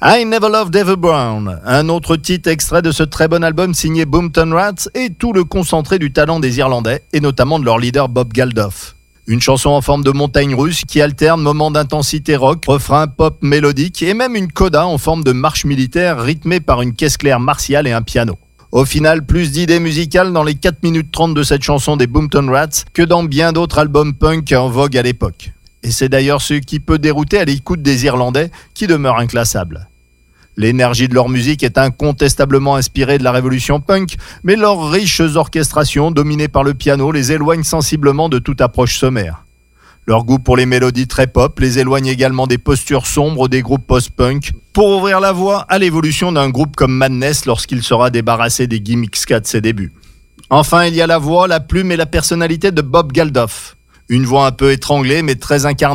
I Never Loved David Brown, un autre titre extrait de ce très bon album signé Boomtown Rats et tout le concentré du talent des Irlandais et notamment de leur leader Bob Geldof. Une chanson en forme de montagne russe qui alterne moments d'intensité rock, refrain pop mélodique et même une coda en forme de marche militaire rythmée par une caisse claire martiale et un piano. Au final, plus d'idées musicales dans les 4 minutes 30 de cette chanson des Boomtown Rats que dans bien d'autres albums punk en vogue à l'époque. Et c'est d'ailleurs ce qui peut dérouter à l'écoute des Irlandais qui demeurent inclassables. L'énergie de leur musique est incontestablement inspirée de la révolution punk, mais leurs riches orchestrations, dominées par le piano, les éloignent sensiblement de toute approche sommaire. Leur goût pour les mélodies très pop les éloigne également des postures sombres des groupes post-punk, pour ouvrir la voie à l'évolution d'un groupe comme Madness lorsqu'il sera débarrassé des gimmicks ska de ses débuts. Enfin, il y a la voix, la plume et la personnalité de Bob Geldof. Une voix un peu étranglée mais très incarnée,